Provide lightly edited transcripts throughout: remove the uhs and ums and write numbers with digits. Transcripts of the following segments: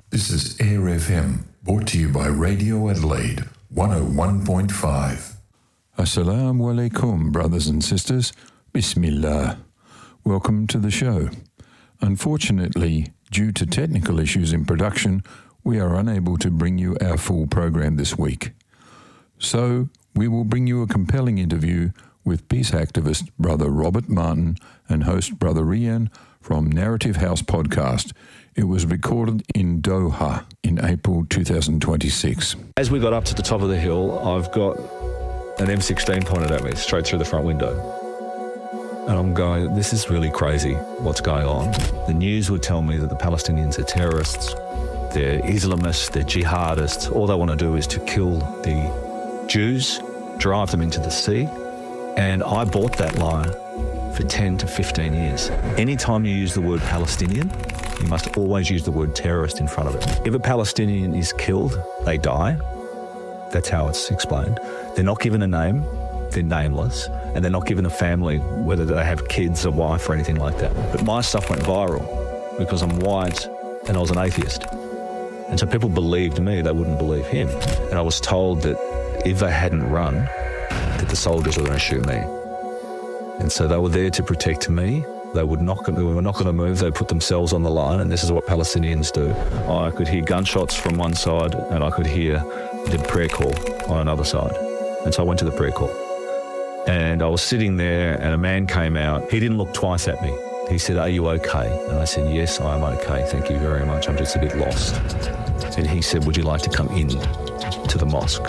This is Air FM, brought to you by Radio Adelaide 101.5. Assalamu alaikum, brothers and sisters. Bismillah. Welcome to the show. Unfortunately, due to technical issues in production, we are unable to bring you our full program this week. So, we will bring you a compelling interview with peace activist Brother Robert Martin and host Brother Rian from Narrative House Podcast. It was recorded in Doha in April 2026. As we got up to the top of the hill, I've got an M16 pointed at me straight through the front window. And I'm going, this is really crazy what's going on. The news would tell me that the Palestinians are terrorists, they're Islamists, they're jihadists. All they want to do is to kill the Jews, drive them into the sea. And I bought that lie for 10 to 15 years. Anytime you use the word Palestinian, you must always use the word terrorist in front of it. If a Palestinian is killed, they die. That's how it's explained. They're not given a name, they're nameless, and they're not given a family, whether they have kids, a wife, or anything like that. But my stuff went viral because I'm white and I was an atheist. And so people believed me, they wouldn't believe him. And I was told that if they hadn't run, that the soldiers were going to shoot me. And so they were there to protect me. They were not going to move. They put themselves on the line, and this is what Palestinians do. I could hear gunshots from one side, and I could hear the prayer call on another side. And so I went to the prayer call. And I was sitting there, and a man came out. He didn't look twice at me. He said, "Are you okay?" And I said, "Yes, I am okay. Thank you very much. I'm just a bit lost." And he said, "Would you like to come in to the mosque?"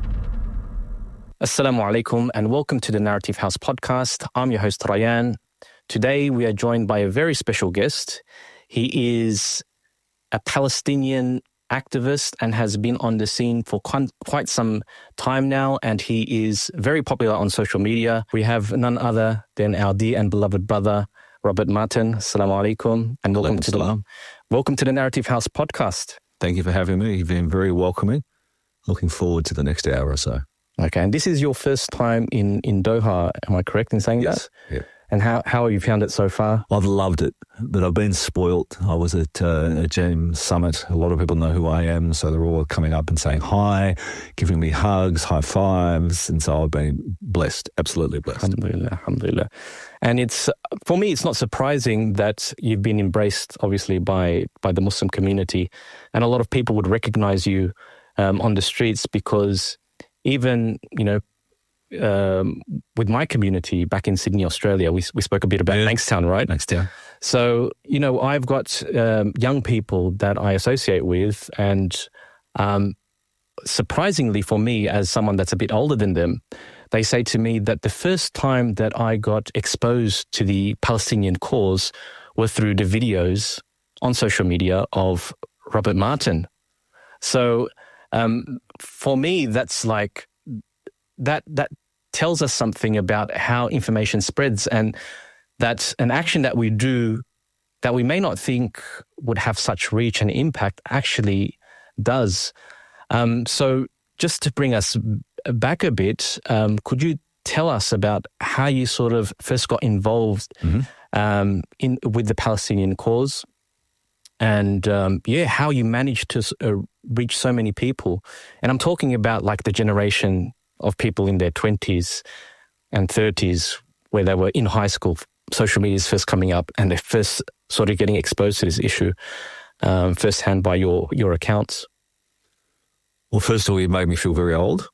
Assalamu alaikum and welcome to the Narrative House Podcast. I'm your host, Rayan. Today we are joined by a very special guest. He is a Palestinian activist and has been on the scene for quite some time now, and he is very popular on social media. We have none other than our dear and beloved brother, Robert Martin. Assalamu alaikum and welcome to the Narrative House Podcast. Thank you for having me. You've been very welcoming. Looking forward to the next hour or so. Okay, and this is your first time in Doha, am I correct in saying that? Yeah. And how have you found it so far? I've loved it, but I've been spoilt. I was at a GEM summit. A lot of people know who I am, so they're all coming up and saying hi, giving me hugs, high fives, and so I've been blessed, absolutely blessed. Alhamdulillah, alhamdulillah. And it's, for me, it's not surprising that you've been embraced, obviously, by the Muslim community, and a lot of people would recognize you on the streets because even, with my community back in Sydney, Australia, we spoke a bit about Bankstown, right? Bankstown. So, I've got young people that I associate with, and surprisingly for me, as someone that's a bit older than them, they say to me that the first time that I got exposed to the Palestinian cause were through the videos on social media of Robert Martin. So, for me, that's like, that tells us something about how information spreads, and that an action that we do that we may not think would have such reach and impact actually does. So just to bring us back a bit, could you tell us about how you sort of first got involved with the Palestinian cause? And how you managed to reach so many people. And I'm talking about like the generation of people in their 20s and 30s where they were in high school, social media is first coming up, and they're first sort of getting exposed to this issue firsthand by your accounts. Well, first of all, you made me feel very old.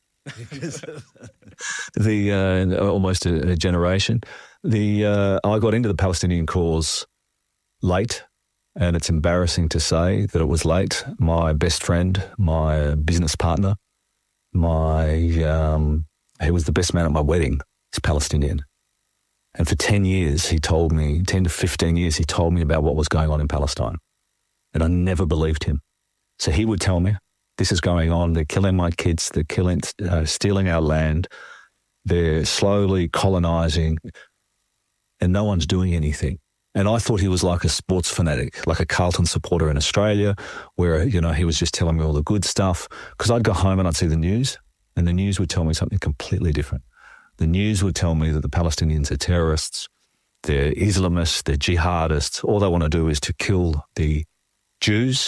Almost a generation. I got into the Palestinian cause late. And it's embarrassing to say that it was late. My best friend, my business partner, he was the best man at my wedding. He's Palestinian. And for 10 to 15 years, he told me about what was going on in Palestine. And I never believed him. So he would tell me, this is going on. They're killing my kids. They're stealing our land. They're slowly colonizing. And no one's doing anything. And I thought he was like a sports fanatic, like a Carlton supporter in Australia, where, he was just telling me all the good stuff. Because I'd go home and I'd see the news, and the news would tell me something completely different. The news would tell me that the Palestinians are terrorists, they're Islamists, they're jihadists. All they want to do is to kill the Jews,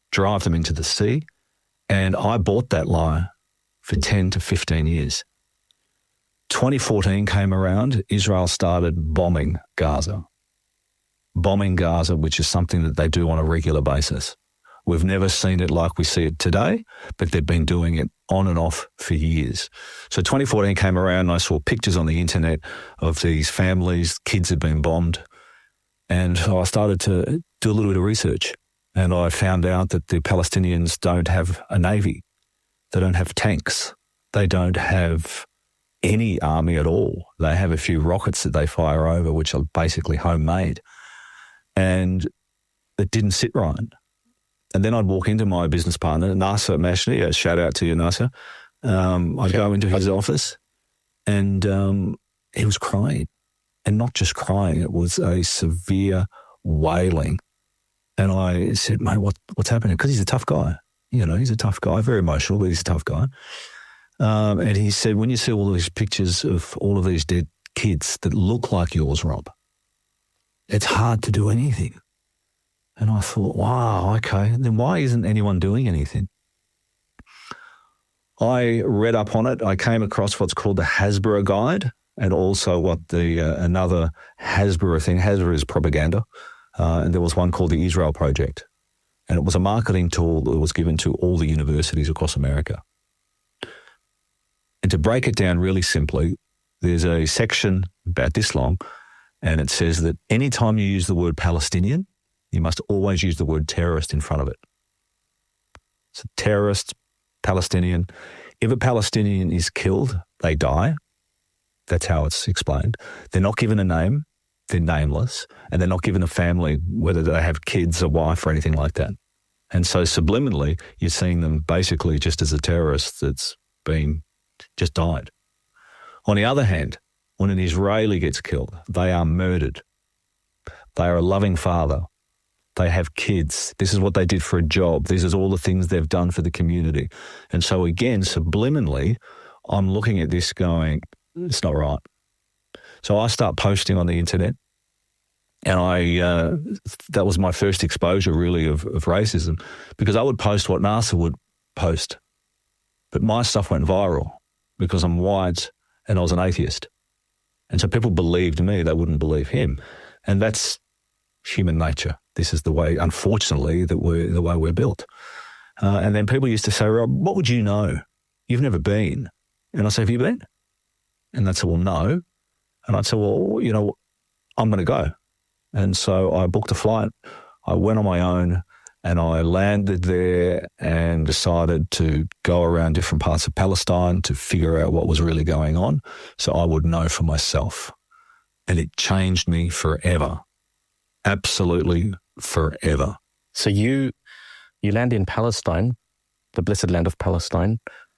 drive them into the sea. And I bought that lie for 10 to 15 years. 2014 came around, Israel started bombing Gaza. Bombing Gaza, which is something that they do on a regular basis. We've never seen it like we see it today, but they've been doing it on and off for years. So 2014 came around and I saw pictures on the internet of these families, kids had been bombed. And so I started to do a little bit of research. And I found out that the Palestinians don't have a navy. They don't have tanks. They don't have any army at all. They have a few rockets that they fire over, which are basically homemade. And it didn't sit right. And then I'd walk into my business partner, Nasser Mashni, a shout out to you, Nasser. I'd go into his office and he was crying. And not just crying, it was a severe wailing. And I said, mate, what's happening? Because he's a tough guy. You know, he's a tough guy, very emotional, but he's a tough guy. And he said, when you see all these pictures of all of these dead kids that look like yours, Rob, it's hard to do anything. And I thought, wow, okay, then why isn't anyone doing anything? I read up on it. I came across what's called the Hasbara Guide and also what the another Hasbara thing. Hasbara is propaganda. And there was one called the Israel Project. And it was a marketing tool that was given to all the universities across America. And to break it down really simply, there's a section about this long, and it says that anytime you use the word Palestinian, you must always use the word terrorist in front of it. So terrorist, Palestinian. If a Palestinian is killed, they die. That's how it's explained. They're not given a name. They're nameless. And they're not given a family, whether they have kids, a wife, or anything like that. And so subliminally, you're seeing them basically just as a terrorist that's been just died. On the other hand, when an Israeli gets killed, they are murdered. They are a loving father. They have kids. This is what they did for a job. This is all the things they've done for the community. And so again, subliminally, I'm looking at this going, it's not right. So I start posting on the internet, and that was my first exposure really of racism, because I would post what Nasser would post. But my stuff went viral because I'm white and I was an atheist. And so people believed me, they wouldn't believe him. And that's human nature. This is the way, unfortunately, the way we're built. And then people used to say, Rob, what would you know? You've never been. And I say, have you been? And they'd say, well, no. And I'd say, well, you know, I'm going to go. And so I booked a flight. I went on my own and I landed there and decided to go around different parts of Palestine to figure out what was really going on so I would know for myself. And it changed me forever. Absolutely forever. So you land in Palestine, the blessed land of Palestine.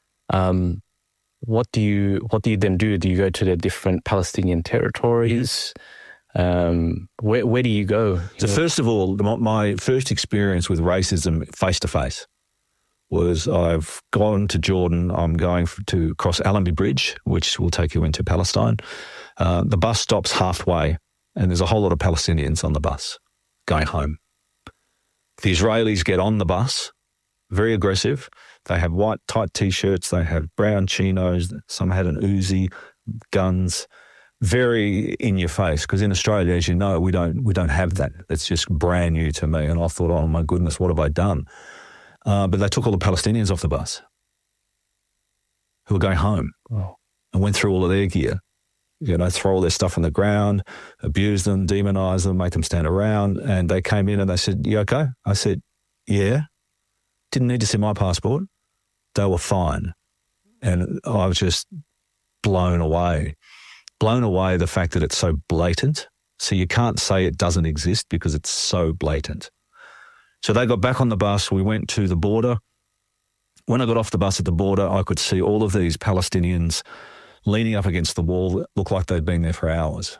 What do you then do? Do you go to the different Palestinian territories? Where do you go? So first of all, my first experience with racism face-to-face was I've gone to Jordan. I'm going to cross Allenby Bridge, which will take you into Palestine. The bus stops halfway and there's a whole lot of Palestinians on the bus going home. The Israelis get on the bus, very aggressive. They have white tight T-shirts. They have brown chinos. Some had an Uzi, guns, very in your face. Because in Australia, as you know, we don't have that. It's just brand new to me. And I thought, oh my goodness, what have I done? But they took all the Palestinians off the bus who were going home and went through all of their gear. You know, throw all their stuff on the ground, abuse them, demonize them, make them stand around. And they came in and they said, you okay? I said, yeah. Didn't need to see my passport. They were fine. And I was just blown away the fact that it's so blatant. So you can't say it doesn't exist because it's so blatant. So they got back on the bus. We went to the border. When I got off the bus at the border, I could see all of these Palestinians leaning up against the wall that looked like they'd been there for hours.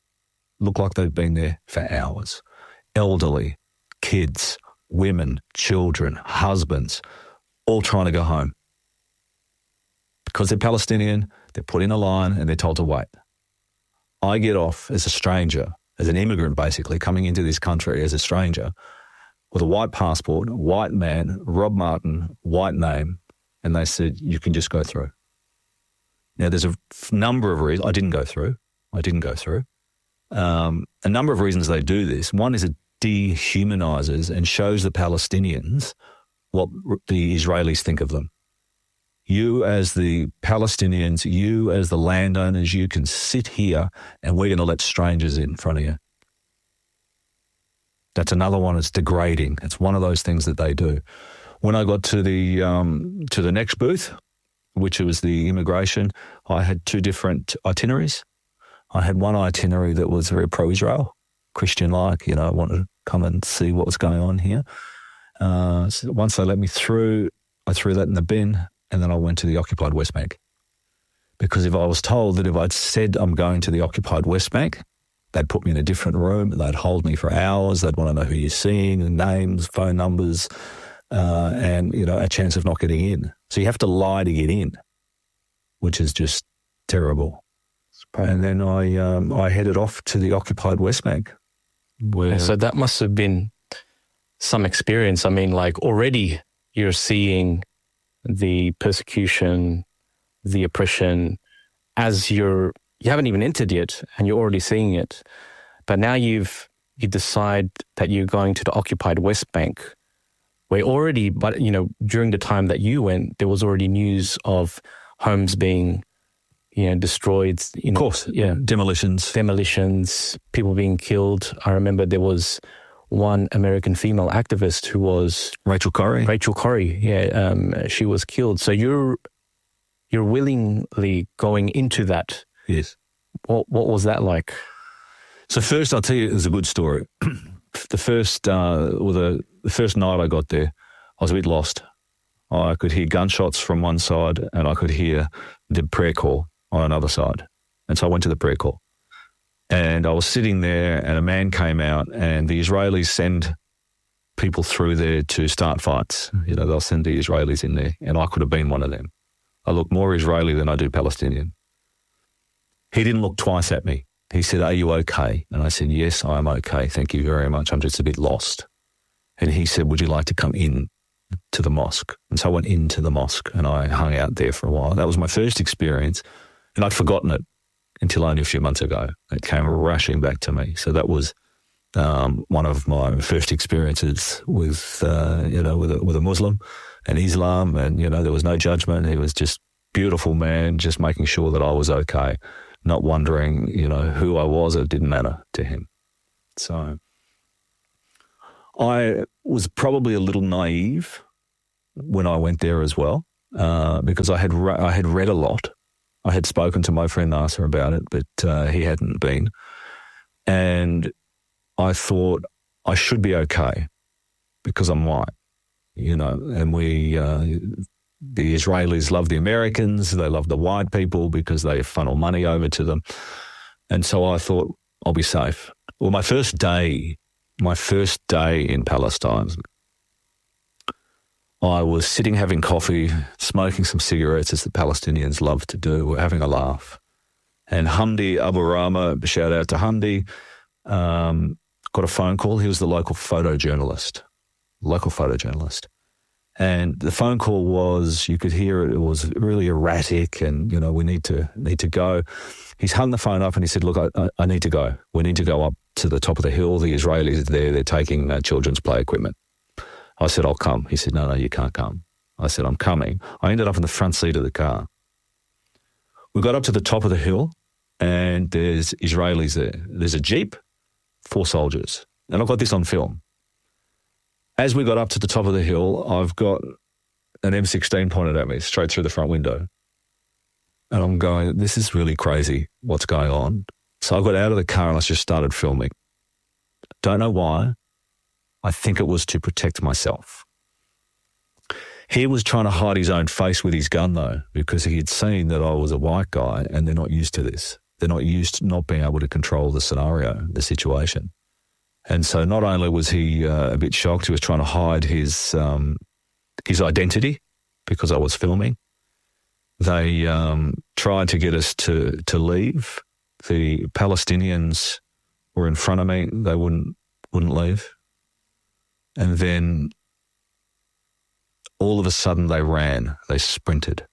Elderly, kids, women, children, husbands, all trying to go home. Because they're Palestinian, they're put in a line and they're told to wait. I get off as a stranger, as an immigrant basically, coming into this country as a stranger. with a white passport, white man, Rob Martin, white name, and they said, you can just go through. Now, there's a number of reasons. I didn't go through. A number of reasons they do this. One is it dehumanizes and shows the Palestinians what the Israelis think of them. You as the Palestinians, you as the landowners, you can sit here and we're going to let strangers in front of you. That's another one. It's degrading. It's one of those things that they do. When I got to the next booth, which was the immigration, I had two different itineraries. I had one itinerary that was very pro-Israel, Christian-like, I wanted to come and see what was going on here. So once they let me through, I threw that in the bin, and then I went to the occupied West Bank. Because if I was told that if I'd said I'm going to the occupied West Bank, they'd put me in a different room, they'd hold me for hours, they'd want to know who you're seeing, the names, phone numbers, and, a chance of not getting in. So you have to lie to get in, which is just terrible. And then I headed off to the occupied West Bank. So that must have been some experience. I mean, like already you're seeing the persecution, the oppression as you haven't even entered yet and you're already seeing it. But now you decide that you're going to the occupied West Bank, where already, but during the time that you went, there was already news of homes being destroyed. Of course, yeah. Demolitions, people being killed. I remember there was one American female activist who was... Rachel Corrie, yeah. She was killed. So you're willingly going into that. Yes. What was that like? So first, I'll tell you, it was a good story. The first night I got there, I was a bit lost. I could hear gunshots from one side and I could hear the prayer call on another side. And so I went to the prayer call. And I was sitting there and a man came out, and the Israelis send people through there to start fights. They'll send the Israelis in there, and I could have been one of them. I look more Israeli than I do Palestinian. He didn't look twice at me. He said, "Are you okay?" And I said, "Yes, I am okay. Thank you very much. I'm just a bit lost." And he said, "Would you like to come in to the mosque?" And so I went into the mosque and I hung out there for a while. That was my first experience, and I'd forgotten it until only a few months ago. It came rushing back to me. So that was one of my first experiences with a Muslim and Islam, and there was no judgment. He was just beautiful man, just making sure that I was okay, not wondering who I was. It didn't matter to him. So I was probably a little naive when I went there as well, because I had read a lot. I had spoken to my friend Nasser about it, but he hadn't been. And I thought I should be okay because I'm white, and the Israelis love the Americans. They love the white people because they funnel money over to them. And so I thought I'll be safe. Well, my first day in Palestine, I was sitting having coffee, smoking some cigarettes, as the Palestinians love to do. We're having a laugh. And Hamdi Abu Rama, shout out to Hamdi, got a phone call. He was the local photojournalist. And the phone call was, you could hear it was really erratic and, we need to go. He's hung the phone up and he said, "Look, I need to go. We need to go up to the top of the hill. The Israelis are there. They're taking children's play equipment." I said, "I'll come." He said, No, you can't come." I said, "I'm coming." I ended up in the front seat of the car. We got up to the top of the hill and there's Israelis there. There's a Jeep, 4 soldiers. And I've got this on film. As we got up to the top of the hill, I've got an M16 pointed at me straight through the front window. And I'm going, this is really crazy what's going on. So I got out of the car and I just started filming. Don't know why. I think it was to protect myself. He was trying to hide his own face with his gun, though, because he had seen that I was a white guy and they're not used to this. They're not used to not being able to control the scenario, the situation. And so not only was he a bit shocked, he was trying to hide his identity because I was filming. They tried to get us to leave. The Palestinians were in front of me. They wouldn't leave. And then all of a sudden they sprinted.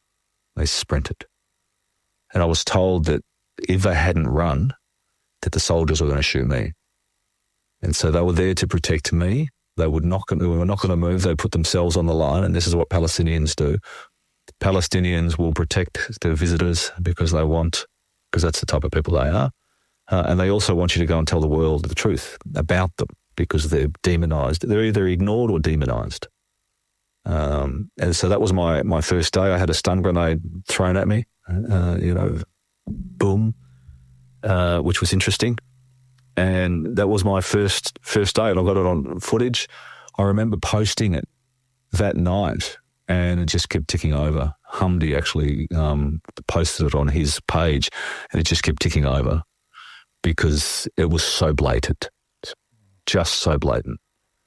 And I was told that if they hadn't run, that the soldiers were going to shoot me. And so they were there to protect me. They were not going to move. They put themselves on the line, and this is what Palestinians do. Palestinians will protect their visitors because that's the type of people they are. And they also want you to go and tell the world the truth about them because they're demonized. They're either ignored or demonized. And so that was my first day. I had a stun grenade thrown at me, boom, which was interesting. And that was my first day, and I got it on footage. I remember posting it that night, and it just kept ticking over. Hamdi actually posted it on his page, and it just kept ticking over because it was so blatant, just so blatant.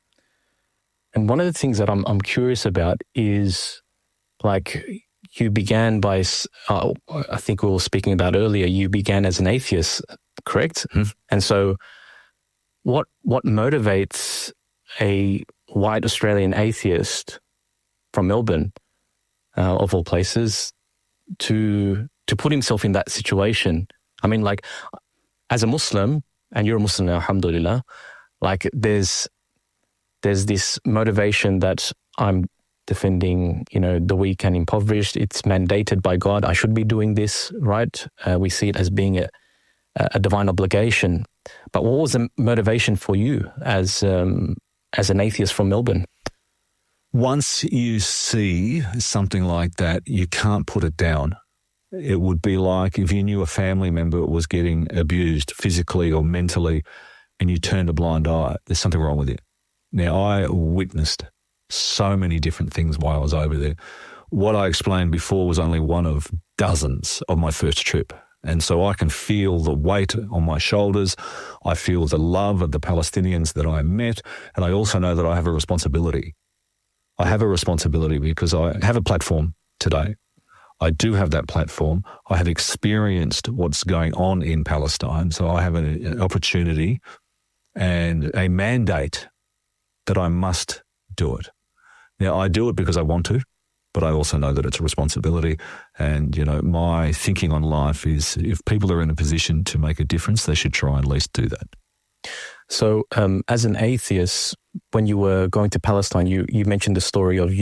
And one of the things that I'm curious about is, like, you began by, I think we were speaking about earlier, you began as an atheist, correct? Mm-hmm. And so what motivates a white Australian atheist from Melbourne, of all places, to put himself in that situation? I mean, like, as a Muslim, and you're a Muslim now, alhamdulillah, like, there's this motivation that I'm defending, the weak and impoverished. It's mandated by God. I should be doing this, right? We see it as being a divine obligation. But what was the motivation for you as an atheist from Melbourne? Once you see something like that, you can't put it down. It would be like if you knew a family member was getting abused physically or mentally and you turned a blind eye. There's something wrong with you. Now, I witnessed so many different things while I was over there. What I explained before was only one of dozens of my first trip. And so I can feel the weight on my shoulders. I feel the love of the Palestinians that I met. And I also know that I have a responsibility. I have a responsibility because I have a platform today. I do have that platform. I have experienced what's going on in Palestine. So I have an opportunity and a mandate that I must do it. Now, I do it because I want to, but I also know that it's a responsibility. And, my thinking on life is if people are in a position to make a difference, they should try and at least do that. So as an atheist, when you were going to Palestine, you mentioned the story of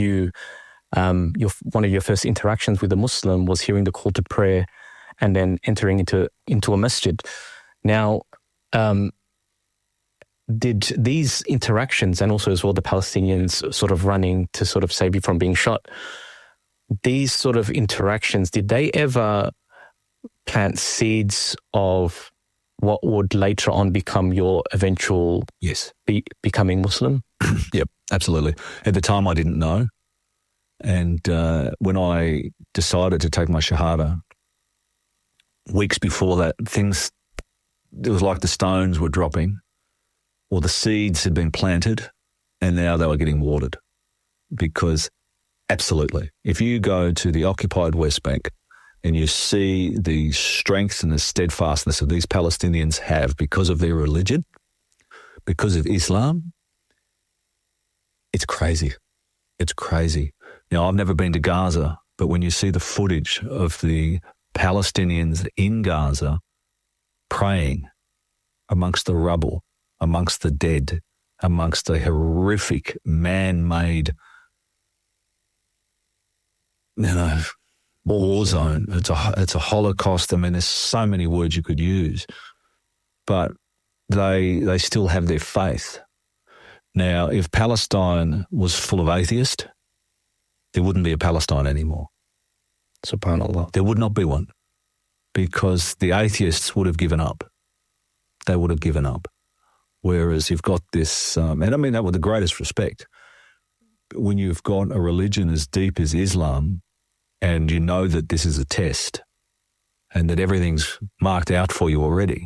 one of your first interactions with a Muslim was hearing the call to prayer and then entering into a masjid. Now, did these interactions, and also as well the Palestinians sort of running to sort of save you from being shot, these sort of interactions, did they ever plant seeds of what would later on become your eventual becoming Muslim? Yep, absolutely. At the time, I didn't know. And when I decided to take my Shahada, weeks before that, it was like the stones were dropping, or the seeds had been planted, and now they were getting watered. Because absolutely, if you go to the occupied West Bank and you see the strength and the steadfastness that these Palestinians have because of their religion, because of Islam, it's crazy. It's crazy. Now, I've never been to Gaza, but when you see the footage of the Palestinians in Gaza praying amongst the rubble, amongst the dead, amongst the horrific man-made, war zone. It's a Holocaust. I mean, there's so many words you could use, but they still have their faith. Now, if Palestine was full of atheists, there wouldn't be a Palestine anymore. SubhanAllah. There would not be one, because the atheists would have given up. They would have given up. Whereas you've got this, and I mean that with the greatest respect, when you've got a religion as deep as Islam and you know that this is a test and that everything's marked out for you already,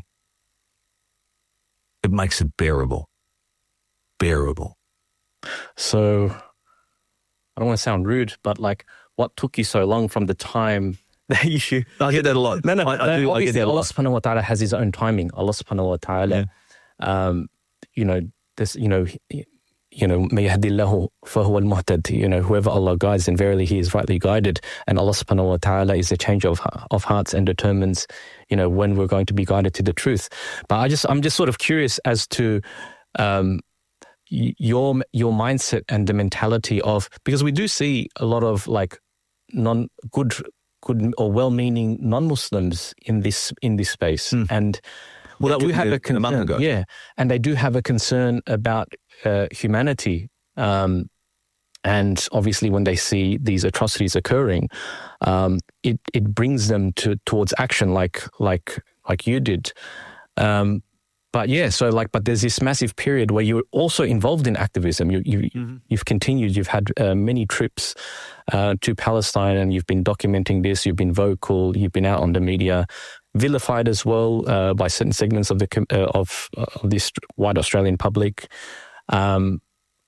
it makes it bearable. Bearable. So, I don't want to sound rude, but like, what took you so long from the time that you... I get that a lot. No, I get that a lot. Allah subhanahu wa ta'ala has his own timing. Allah subhanahu wa ta'ala, مَن يَهْدِ اللَّهُ فَهُوَ الْمُهْتَدِ, whoever Allah guides, then verily he is rightly guided. And Allah subhanahu wa ta'ala is the changer of hearts and determines, when we're going to be guided to the truth. But I'm just sort of curious as to your mindset and the mentality of, because we do see a lot of like good or well-meaning non-Muslims in this space, and that do have a month ago. Yeah, and they do have a concern about humanity, and obviously when they see these atrocities occurring, it brings them towards action, like you did. But there's this massive period where you're also involved in activism. You've continued. You've had many trips to Palestine, and you've been documenting this. You've been vocal. You've been out on the media, vilified as well by certain segments of this wide Australian public. From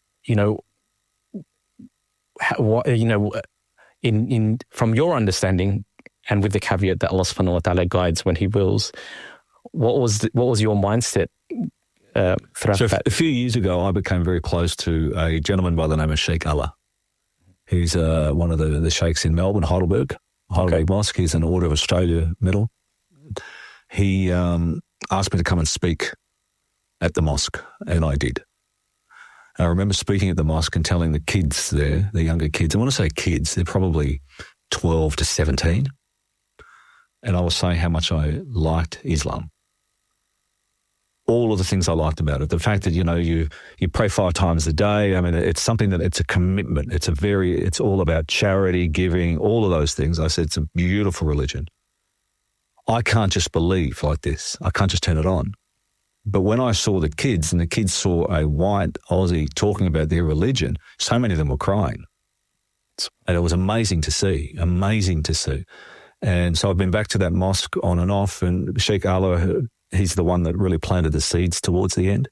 your understanding, and with the caveat that Allah subhanahu wa ta'ala guides when He wills, what was your mindset throughout that? A few years ago, I became very close to a gentleman by the name of Sheikh Allah. He's one of the sheikhs in Melbourne, Heidelberg Mosque. He's an Order of Australia medal. He asked me to come and speak at the mosque, and I did. I remember speaking at the mosque and telling the kids there, the younger kids, I want to say kids, they're probably 12 to 17, and I was saying how much I liked Islam. All of the things I liked about it. The fact that, you pray 5 times a day. I mean, it's something that it's a commitment. It's all about charity, giving, all of those things. I said, it's a beautiful religion. I can't just believe like this. I can't just turn it on. But when I saw the kids, and the kids saw a white Aussie talking about their religion, so many of them were crying. And it was amazing to see. And so I've been back to that mosque on and off, and Sheikh Allah, he's the one that really planted the seeds towards the end.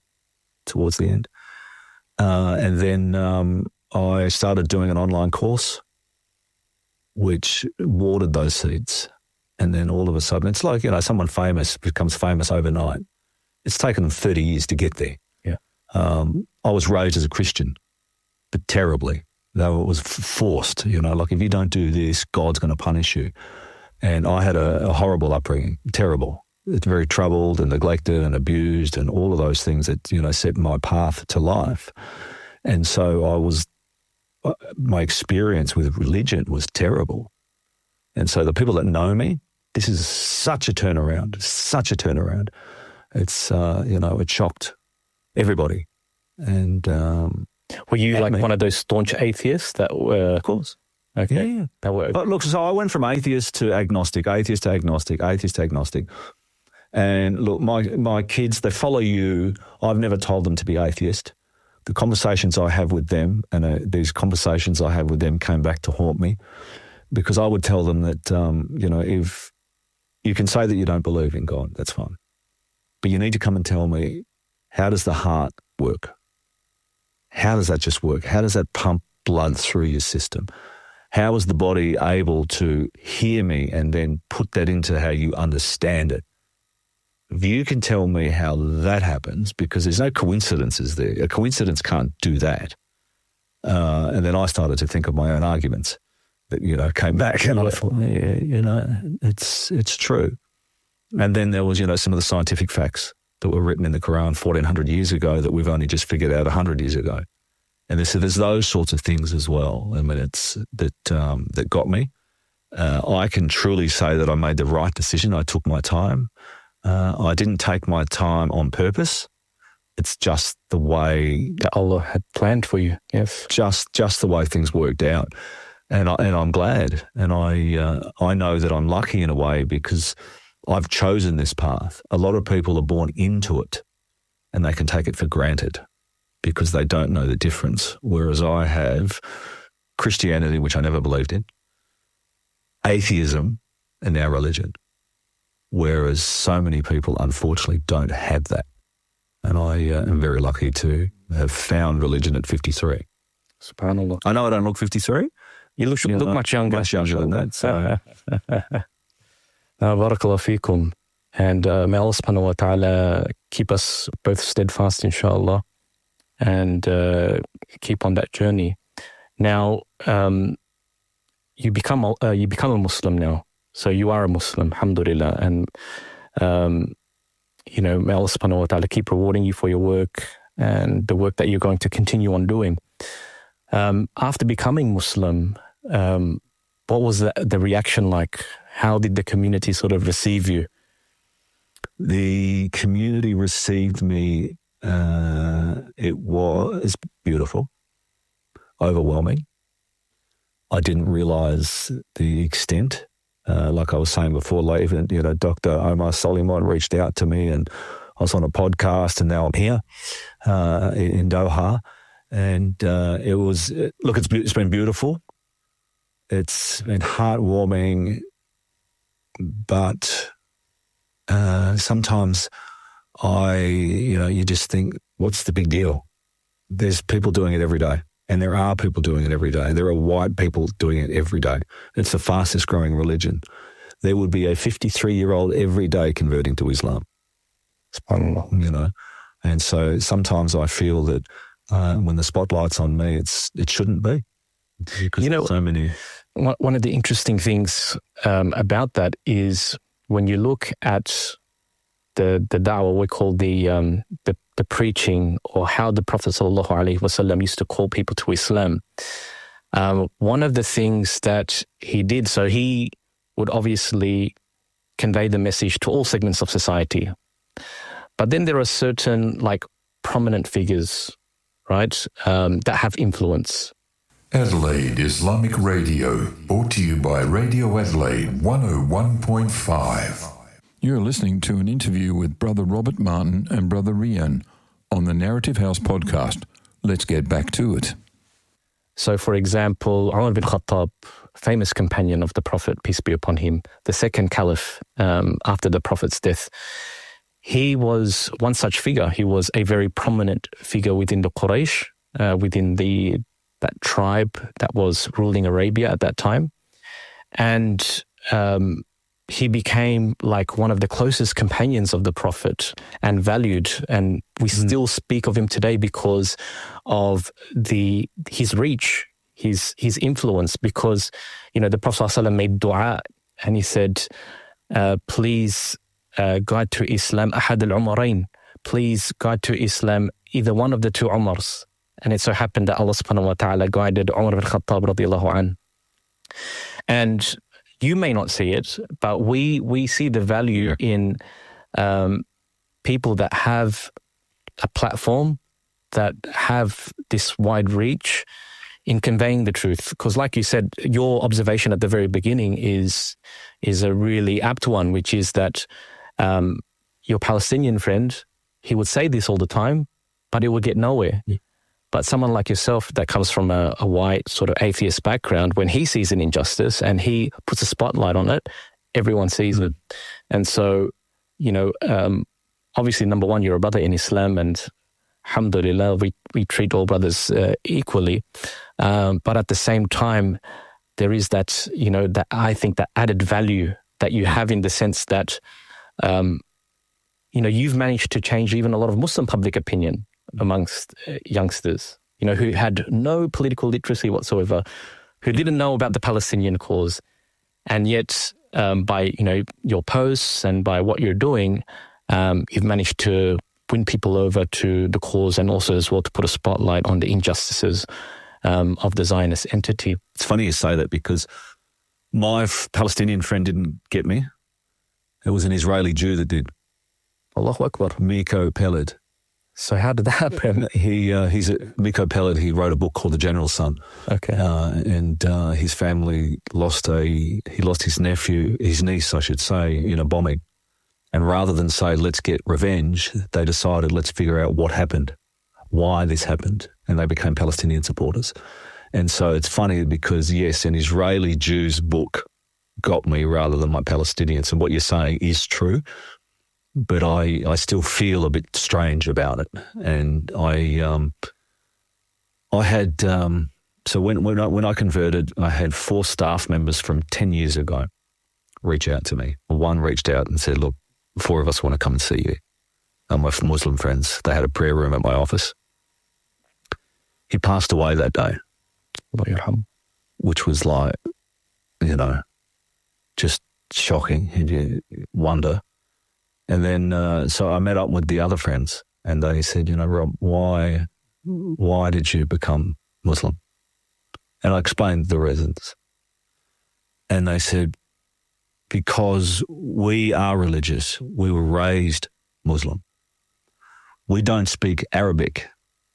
And then I started doing an online course which watered those seeds. And then all of a sudden, it's like, someone famous becomes famous overnight. It's taken them 30 years to get there. Yeah. I was raised as a Christian, but terribly. Though it was forced, like if you don't do this, God's going to punish you. And I had a horrible upbringing, terrible. It's very troubled and neglected and abused and all of those things that, set my path to life. And so my experience with religion was terrible. And so the people that know me, this is such a turnaround. It's, it shocked everybody. And were you like one of those staunch atheists that were? Of course. Okay. Yeah. That were. But look, so I went from atheist to agnostic. And look, my kids, they follow you. I've never told them to be atheist. The conversations I have with them, and these conversations I have with them came back to haunt me, because I would tell them that, if you can say that you don't believe in God, that's fine. But you need to come and tell me, how does the heart work? How does that just work? How does that pump blood through your system? How is the body able to hear me and then put that into how you understand it? If you can tell me how that happens, because there's no coincidences there. A coincidence can't do that. And then I started to think of my own arguments that, came back, and I thought, it's true. And then there was, some of the scientific facts that were written in the Quran 1,400 years ago that we've only just figured out 100 years ago. And there's those sorts of things as well. I mean, it's that got me. I can truly say that I made the right decision. I took my time. I didn't take my time on purpose. It's just the way that Allah had planned for you. Yes, just the way things worked out, and I'm glad. And I know that I'm lucky in a way, because I've chosen this path. A lot of people are born into it, and they can take it for granted because they don't know the difference. Whereas I have Christianity, which I never believed in, atheism, and now religion. Whereas so many people, unfortunately, don't have that. And I am very lucky to have found religion at 53. SubhanAllah. I know I don't look 53. You look much younger. Much younger than that. So. Barakallah feekum. And may Allah subhanahu wa ta'ala keep us both steadfast, inshallah. and keep on that journey. Now, you become a Muslim now. So you are a Muslim, alhamdulillah. And, may Allah subhanahu wa ta'ala keep rewarding you for your work and the work that you're going to continue on doing. After becoming Muslim, what was the reaction like? How did the community sort of receive you? The community received me, it was beautiful, overwhelming. I didn't realize the extent. Like I was saying before, even, Dr. Omar Soliman reached out to me, and I was on a podcast, and now I'm here in Doha. And it's been beautiful. It's been heartwarming, but sometimes you just think, what's the big deal? There's people doing it every day. And there are people doing it every day. There are white people doing it every day. It's the fastest growing religion. There would be a 53-year-old every day converting to Islam. SubhanAllah. And so sometimes I feel that when the spotlight's on me, it shouldn't be. Because so many. One of the interesting things about that is when you look at the da'wah, we call the preaching, or how the Prophet ﷺ used to call people to Islam. One of the things that he did, so he would obviously convey the message to all segments of society. But then there are certain prominent figures, right, that have influence. Adelaide Islamic Radio, brought to you by Radio Adelaide 101.5. You're listening to an interview with Brother Robert Martin and Brother Rian on the Narrative House podcast. Let's get back to it. So, for example, Umar bin Khattab, famous companion of the Prophet, peace be upon him, the second caliph after the Prophet's death, he was one such figure. He was a very prominent figure within the Quraysh, within that tribe that was ruling Arabia at that time. And he became one of the closest companions of the Prophet and valued. And we still speak of him today because of his reach, his influence, because, the Prophet ﷺ made dua and he said, please guide to Islam ahad al-umarain. Please guide to Islam either one of the two Umars. And it so happened that Allah subhanahu wa ta'ala guided Umar bin Khattab radiallahu anhu. And you may not see it, but we see the value in people that have a platform, that have this wide reach in conveying the truth. Because like you said, your observation at the very beginning is a really apt one, which is that your Palestinian friend, he would say this all the time, but it would get nowhere. Yeah. But someone like yourself that comes from a white sort of atheist background, when he sees an injustice and he puts a spotlight on it, everyone sees it. And so, obviously, number one, you're a brother in Islam, and alhamdulillah, we treat all brothers equally. But at the same time, there is that, that I think that added value that you have in the sense that, you've managed to change even a lot of Muslim public opinion amongst youngsters, who had no political literacy whatsoever, who didn't know about the Palestinian cause. And yet, by, your posts and by what you're doing, you've managed to win people over to the cause, and also as well to put a spotlight on the injustices of the Zionist entity. It's funny you say that, because my Palestinian friend didn't get me. It was an Israeli Jew that did. Allahu Akbar. Miko Peled. So how did that happen? He's Miko Peled. He wrote a book called The General's Son. Okay. And his family lost his niece, I should say, in a bombing. And rather than say, let's get revenge, they decided, let's figure out what happened, why this happened. And they became Palestinian supporters. And so it's funny because, yes, an Israeli Jew's book got me rather than my Palestinians. And what you're saying is true. But I still feel a bit strange about it. And I had, so when I converted, I had 4 staff members from 10 years ago reach out to me. One reached out and said, look, 4 of us want to come and see you. My Muslim friends, they had a prayer room at my office. He passed away that day, Allah yarham. which was like, just shocking. You wonder. And then, so I met up with the other friends and they said, Rob, why did you become Muslim? And I explained the reasons. And they said, because we are religious. We were raised Muslim. We don't speak Arabic.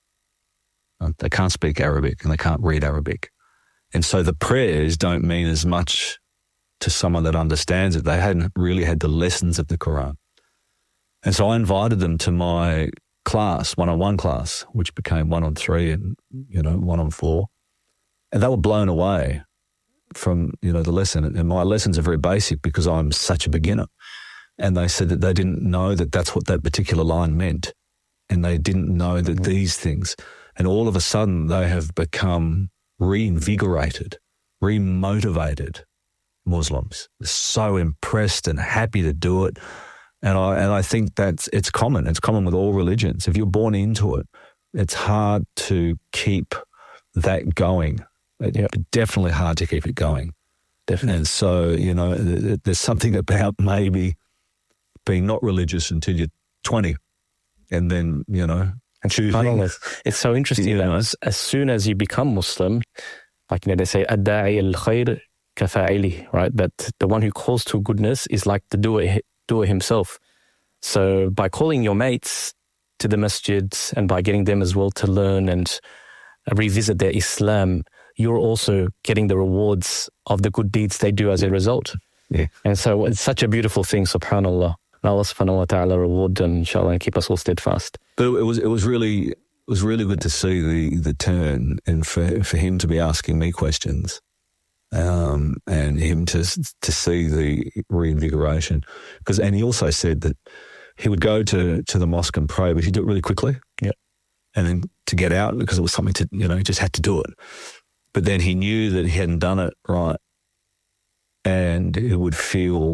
They can't speak Arabic and they can't read Arabic. And so the prayers don't mean as much to someone that understands it. They hadn't really had the lessons of the Quran. And so I invited them to my class, one-on-one class, which became 1-on-3 and, 1-on-4. And they were blown away from, the lesson. And my lessons are very basic because I'm such a beginner. And they said that they didn't know that that's what that particular line meant. And they didn't know that these things. And all of a sudden they have become reinvigorated, remotivated Muslims. They're so impressed and happy to do it. And I think it's common. It's common with all religions. If you're born into it, it's hard to keep that going. It's definitely hard to keep it going. Definitely. And so, there's something about maybe being not religious until you're 20 and then, and choosing. It's so interesting that as soon as you become Muslim, like they say, ad-da'i al-khayr kafa'ili, right? That the one who calls to goodness is like the doer himself. So by calling your mates to the masjids and by getting them as well to learn and revisit their Islam, you're also getting the rewards of the good deeds they do as a result. Yeah. And so it's such a beautiful thing, subhanAllah. And Allah subhanahu wa ta'ala reward and inshallah and keep us all steadfast. But it was really good to see the turn and for him to be asking me questions. And him to see the reinvigoration. And he also said that he would go to the mosque and pray, but he'd do it really quickly. Yeah. And then to get out, because it was something to, he just had to do it. But then he knew that he hadn't done it right. And it would feel,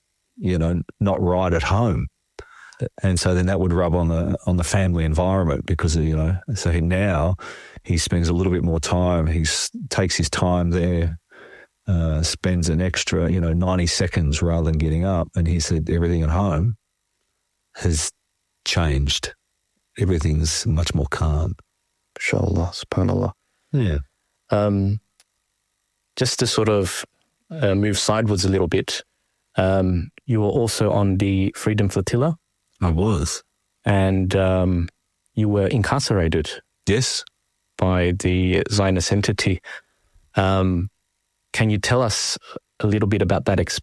not right at home. And so then that would rub on the family environment because, so now he spends a little bit more time. He takes his time there. Spends an extra, 90 seconds rather than getting up. And he said everything at home has changed. Everything's much more calm. Inshallah, subhanAllah. Yeah. Just to sort of move sideways a little bit, you were also on the Freedom Flotilla. I was. And you were incarcerated. Yes. By the Zionist entity. Can you tell us a little bit about that